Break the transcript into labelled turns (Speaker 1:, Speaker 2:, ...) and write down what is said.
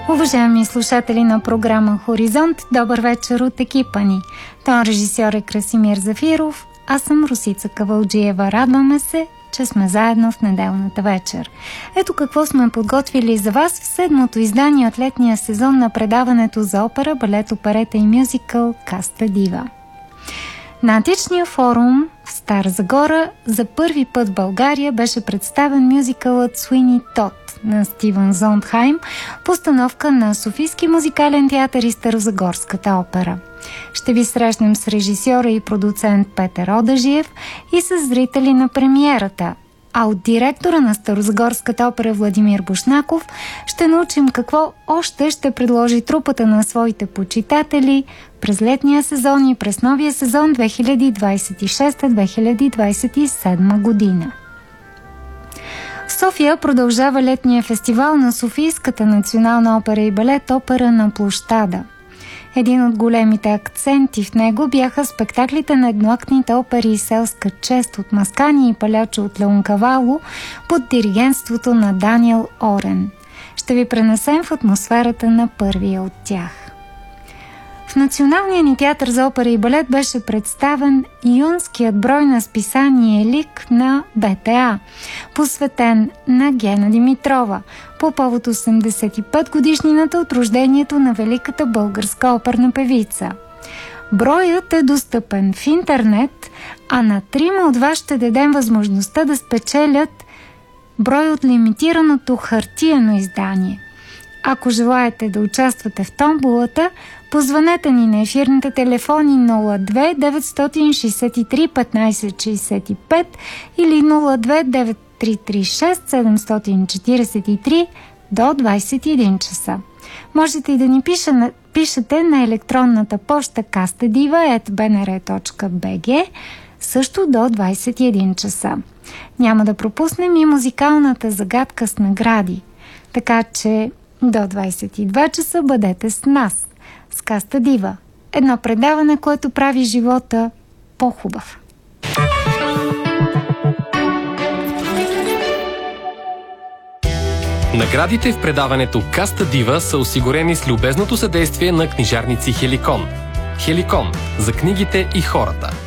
Speaker 1: Уважаеми слушатели на програма Хоризонт, добър вечер от екипа ни. Тон режисьор е Красимир Зафиров, аз съм Русица Кавалджиева. Радваме се, че сме заедно в неделната вечер. Ето какво сме подготвили за вас в седмото издание от летния сезон на предаването за опера, балет, оперета и мюзикъл Каста Дива. На Античния форум в Стара Загора за първи път в България беше представен мюзикълът Суини Тод на Стивън Зондхайм, постановка на Софийски музикален театър и Старозагорската опера. Ще ви срещнем с режисьора и продуцент Петър Одажиев и с зрители на премиерата. А от директора на Старозагорската опера Владимир Бушнаков ще научим какво още ще предложи трупата на своите почитатели през летния сезон и през новия сезон 2026-2027 година. В София продължава летния фестивал на Софийската национална опера и балет Опера на площада. Един от големите акценти в него бяха спектаклите на едноактните опери и селска чест от Маскани и Палячо от Леонкавало под диригентството на Даниел Орен. Ще ви пренесем в атмосферата на първия от тях. В Националния ни театър за опера и балет беше представен юнският брой на списание Лик на БТА, посветен на Гена Димитрова, по повод 85 годишнината от рождението на великата българска оперна певица. Броят е достъпен в интернет, а на 3 от вас ще дадем възможността да спечелят брой от лимитираното хартиено издание. Ако желаете да участвате в томболата, позванете ни на ефирните телефони 02 963 1565 или 02 9336 743 до 21 часа. Можете и да ни пишете на електронната поща kastadiva@bnr.bg също до 21 часа. Няма да пропуснем и музикалната загадка с награди, така че до 22 часа бъдете с нас, с Каста Дива. Едно предаване, което прави живота по-хубав.
Speaker 2: Наградите в предаването Каста Дива са осигурени с любезното съдействие на книжарници Хеликон. Хеликон – за книгите и хората.